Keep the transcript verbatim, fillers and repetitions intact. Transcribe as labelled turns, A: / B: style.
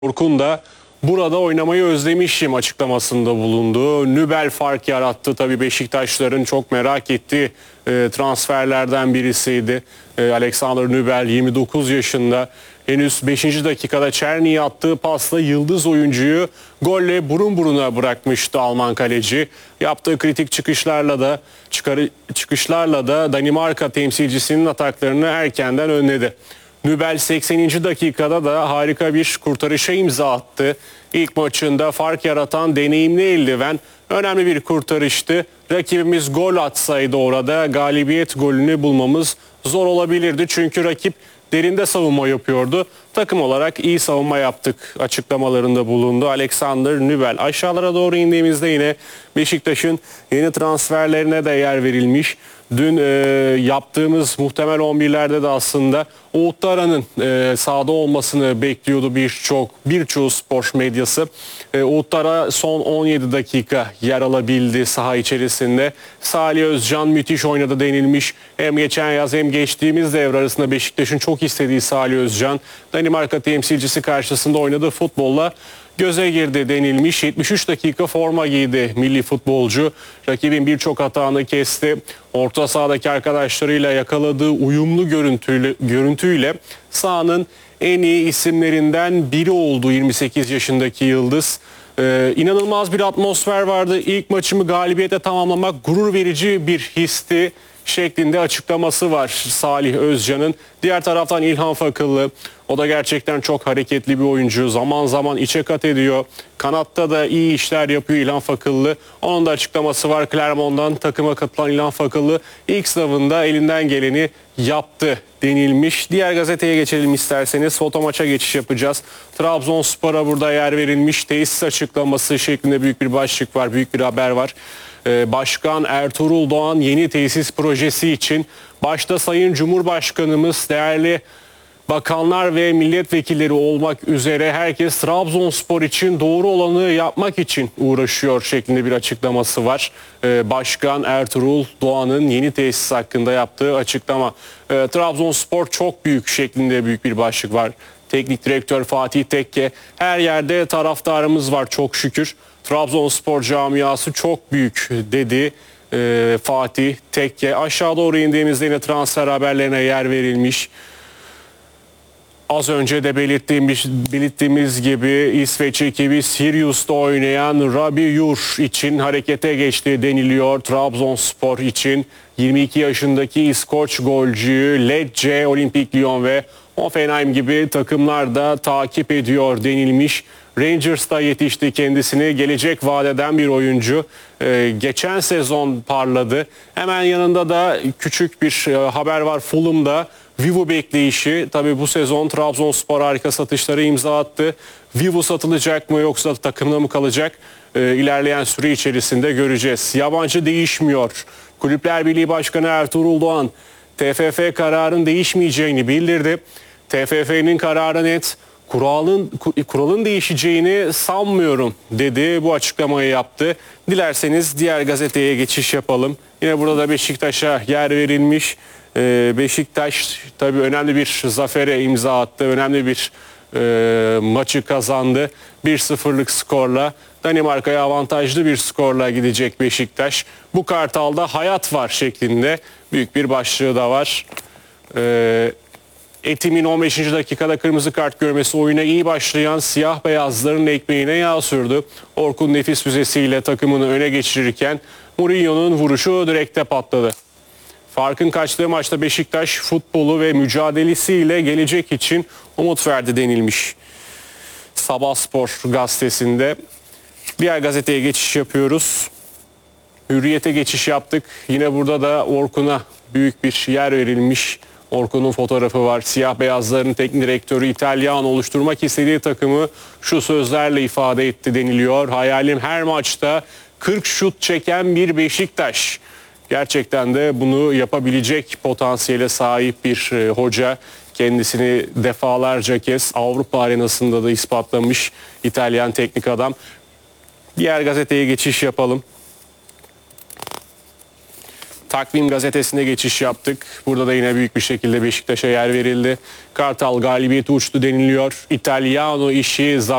A: Orkun da burada oynamayı özlemişim açıklamasında bulundu. Nübel fark yarattı. Tabii Beşiktaşların çok merak ettiği e, transferlerden birisiydi. E, Alexander Nübel yirmi dokuz yaşında. Henüz beşinci dakikada Çerni'ye attığı pasla yıldız oyuncuyu golle burun buruna bırakmıştı Alman kaleci. Yaptığı kritik çıkışlarla da çıkarı, çıkışlarla da Danimarka temsilcisinin ataklarını erkenden önledi. Nübel sekseninci dakikada da harika bir kurtarışa imza attı. İlk maçında fark yaratan deneyimli eldiven önemli bir kurtarıştı. Rakibimiz gol atsaydı orada galibiyet golünü bulmamız zor olabilirdi. Çünkü rakip derinde savunma yapıyordu. Takım olarak iyi savunma yaptık açıklamalarında bulundu Alexander Nübel. Aşağılara doğru indiğimizde yine Beşiktaş'ın yeni transferlerine de yer verilmiş. Dün e, yaptığımız muhtemel on birlerde de aslında Oğuz Daran'ın e, sahada olmasını bekliyordu birçok birçoğu spor medyası. E, Oğuz Dara son on yedi dakika yer alabildi saha içerisinde. Salih Özcan müthiş oynadı denilmiş. Hem geçen yaz hem geçtiğimiz devre arasında Beşiktaş'ın çok istediği Salih Özcan Danimarka temsilcisi karşısında oynadığı futbolla göze girdi denilmiş. yetmiş üç dakika forma giydi milli futbolcu. Rakibin birçok hatanı kesti. Orta sahadaki arkadaşlarıyla yakaladığı uyumlu görüntüyle, görüntüyle sahanın en iyi isimlerinden biri oldu yirmi sekiz yaşındaki yıldız. Ee, inanılmaz bir atmosfer vardı. İlk maçımı galibiyete tamamlamak gurur verici bir histi şeklinde açıklaması var Salih Özcan'ın. Diğer taraftan İlhan Fakıllı, o da gerçekten çok hareketli bir oyuncu. Zaman zaman içe kat ediyor. Kanatta da iyi işler yapıyor İlhan Fakıllı. Onun da açıklaması var. Clermont'dan takıma katılan İlhan Fakıllı ilk sınavında elinden geleni yaptı denilmiş. Diğer gazeteye geçelim isterseniz. Foto maça geçiş yapacağız. Trabzonspor'a burada yer verilmiş. Tesis açıklaması şeklinde büyük bir başlık var. Büyük bir haber var. Başkan Ertuğrul Doğan yeni tesis projesi için başta Sayın Cumhurbaşkanımız, değerli bakanlar ve milletvekilleri olmak üzere herkes Trabzonspor için doğru olanı yapmak için uğraşıyor şeklinde bir açıklaması var. Başkan Ertuğrul Doğan'ın yeni tesis hakkında yaptığı açıklama. Trabzonspor çok büyük şeklinde büyük bir başlık var. Teknik direktör Fatih Tekke, her yerde taraftarımız var çok şükür. Trabzonspor camiası çok büyük dedi e, Fatih Tekke. Aşağı doğru indiğimizde yine transfer haberlerine yer verilmiş. Az önce de belirttiğimiz, belirttiğimiz gibi İsveç ekibi Sirius'ta oynayan Rabi Yur için harekete geçti deniliyor. Trabzonspor için yirmi iki yaşındaki İskoç golcüyü Lecce, Olimpik Lyon ve Hoffenheim gibi takımlar da takip ediyor denilmiş. Rangers'ta yetişti kendisini, gelecek vadeden bir oyuncu. Ee, geçen sezon parladı. Hemen yanında da küçük bir e, haber var Fulham'da. Vivu bekleyişi. Tabii bu sezon Trabzonspor harika satışları imza attı. Vivu satılacak mı yoksa takımda mı kalacak? Ee, ilerleyen süre içerisinde göreceğiz. Yabancı değişmiyor. Kulüpler Birliği Başkanı Ertuğrul Doğan T F F kararın değişmeyeceğini bildirdi. T F F'nin kararı net. Kuralın, kuralın değişeceğini sanmıyorum dedi, bu açıklamayı yaptı. Dilerseniz diğer gazeteye geçiş yapalım. Yine burada Beşiktaş'a yer verilmiş. Ee, Beşiktaş tabii önemli bir zafere imza attı. Önemli bir e, maçı kazandı. bir sıfırlık skorla Danimarka'ya avantajlı bir skorla gidecek Beşiktaş. Bu Kartal'da hayat var şeklinde büyük bir başlığı da var. Ee, Etim'in on beşinci dakikada kırmızı kart görmesi oyuna iyi başlayan siyah beyazların ekmeğine yağ sürdü. Orkun nefis füzesiyle takımını öne geçirirken Mourinho'nun vuruşu direkte patladı. Farkın kaçtığı maçta Beşiktaş futbolu ve mücadelesiyle gelecek için umut verdi denilmiş. Sabah Spor gazetesinde. Diğer gazeteye geçiş yapıyoruz. Hürriyet'e geçiş yaptık. Yine burada da Orkun'a büyük bir yer verilmiş. Orkun'un fotoğrafı var. Siyah beyazların teknik direktörü İtalyan oluşturmak istediği takımı şu sözlerle ifade etti deniliyor. Hayalim her maçta kırk şut çeken bir Beşiktaş. Gerçekten de bunu yapabilecek potansiyele sahip bir e, hoca. Kendisini defalarca kez Avrupa arenasında da ispatlamış İtalyan teknik adam. Diğer gazeteye geçiş yapalım. Takvim gazetesine geçiş yaptık. Burada da yine büyük bir şekilde Beşiktaş'a yer verildi. Kartal galibiyeti uçtu deniliyor. Italiano işi